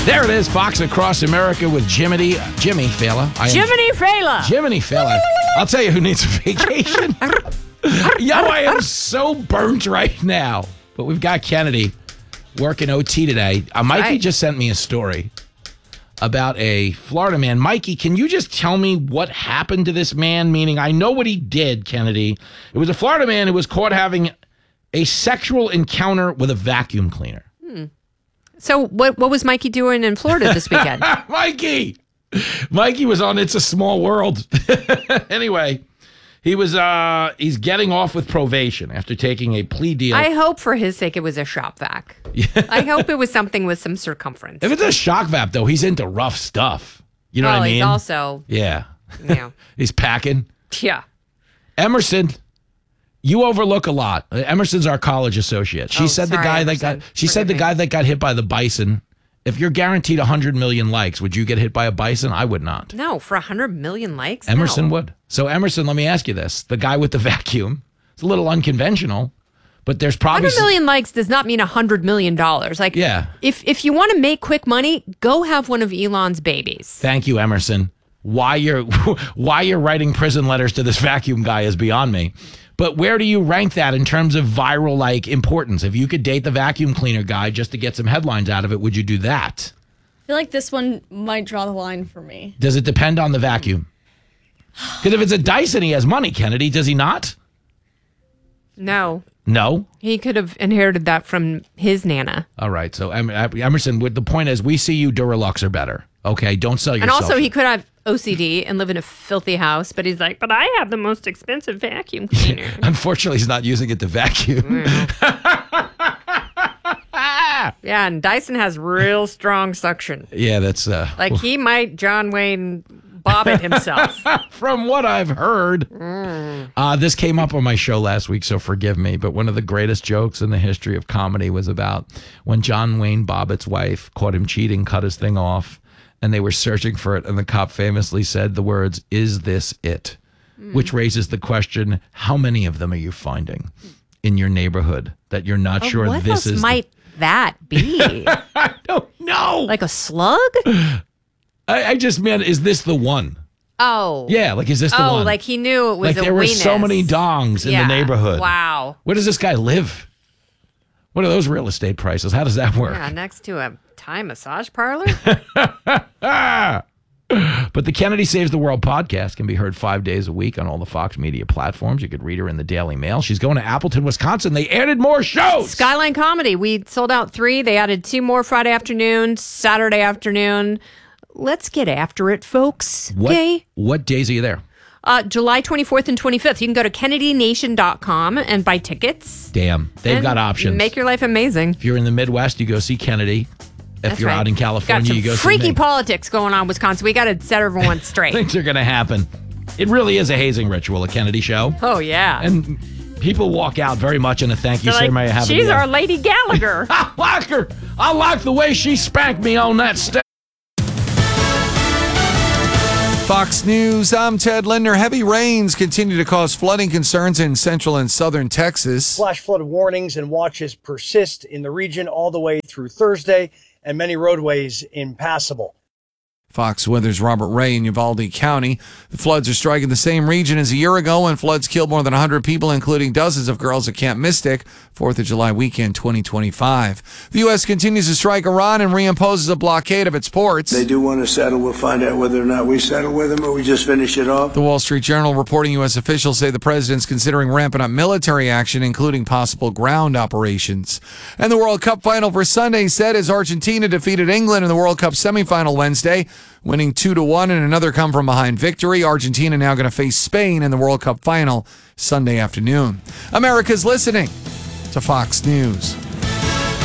There it is, Fox Across America with Jiminy Fallon. Jiminy Fallon. Jiminy Fallon. I'll tell you who needs a vacation. Yo, I am so burnt right now. But we've got Kennedy working OT today. Mikey just sent me a story about a Florida man. Mikey, can you just tell me what happened to this man? Meaning, I know what he did, Kennedy. It was a Florida man who was caught having a sexual encounter with a vacuum cleaner. So what was Mikey doing in Florida this weekend? Mikey was on It's a Small World. Anyway, he's getting off with probation after taking a plea deal. I hope for his sake it was a shop vac. I hope it was something with some circumference. If it's a shock vac, though, he's into rough stuff. You know what I mean? He's also... Yeah. Yeah. He's packing. Yeah. Emerson, you overlook a lot. Emerson's our college associate. She said the guy that got hit by the bison. If you're guaranteed 100 million likes, would you get hit by a bison? I would not. No, for 100 million likes? Emerson would. So Emerson, let me ask you this. The guy with the vacuum, it's a little unconventional, but there's probably... 100 million likes does not mean $100 million. Like, yeah. If you want to make quick money, go have one of Elon's babies. Thank you, Emerson. Why you're writing prison letters to this vacuum guy is beyond me. But where do you rank that in terms of viral importance? If you could date the vacuum cleaner guy just to get some headlines out of it, would you do that? I feel like this one might draw the line for me. Does it depend on the vacuum? Because if it's a Dyson, he has money, Kennedy. Does he not? No. No? He could have inherited that from his Nana. All right. So, Emerson, the point is, we see you Duralux are better. Okay? Don't sell yourself. And also, he could have OCD and live in a filthy house, but he's like, but I have the most expensive vacuum cleaner. Unfortunately, he's not using it to vacuum. Yeah, and Dyson has real strong suction. Yeah, that's... like, he might John Wayne bob it himself. From what I've heard. This came up on my show last week, so forgive me, but one of the greatest jokes in the history of comedy was about when John Wayne Bobbitt's wife caught him cheating, cut his thing off, and they were searching for it, and the cop famously said the words, "Is this it?" Which raises the question, how many of them are you finding in your neighborhood that you're not sure what this else is? Might that be? I don't know. Like a slug? I just meant, is this the one? Oh. Yeah, like, is this the one? Oh, like he knew it was like a there were weenus. so many dongs in the neighborhood. Wow. Where does this guy live? What are those real estate prices? How does that work? Yeah, next to a Thai massage parlor? But the Kennedy Saves the World podcast can be heard 5 days a week on all the Fox Media platforms. You could read her in the Daily Mail. She's going to Appleton, Wisconsin. They added more shows. Skyline Comedy. We sold out 3. They added 2 more Friday afternoon, Saturday afternoon. Let's get after it, folks. Okay? What days are you there? July 24th and 25th. You can go to KennedyNation.com and buy tickets. Damn. They've got options. Make your life amazing. If you're in the Midwest, you go see Kennedy. If you're out in California, you go see freaky politics going on in Wisconsin. We got to set everyone straight. Things are going to happen. It really is a hazing ritual, a Kennedy show. Oh, yeah. And people walk out very much in a thank you, sir. May I have she's our Lady Gallagher. I like her. I like the way she spanked me on that stage. Fox News, I'm Ted Linder. Heavy rains continue to cause flooding concerns in central and southern Texas. Flash flood warnings and watches persist in the region all the way through Thursday, and many roadways impassable. Fox Weather's Robert Ray in Uvalde County. The floods are striking the same region as a year ago when floods killed more than 100 people, including dozens of girls at Camp Mystic, 4th of July weekend 2025. The U.S. continues to strike Iran and reimposes a blockade of its ports. They do want to settle. We'll find out whether or not we settle with them or we just finish it off. The Wall Street Journal reporting U.S. officials say the president's considering ramping up military action, including possible ground operations. And the World Cup final for Sunday set as Argentina defeated England in the World Cup semifinal Wednesday, winning 2-1 in another come-from-behind victory. Argentina now going to face Spain in the World Cup final Sunday afternoon. America's listening to Fox News.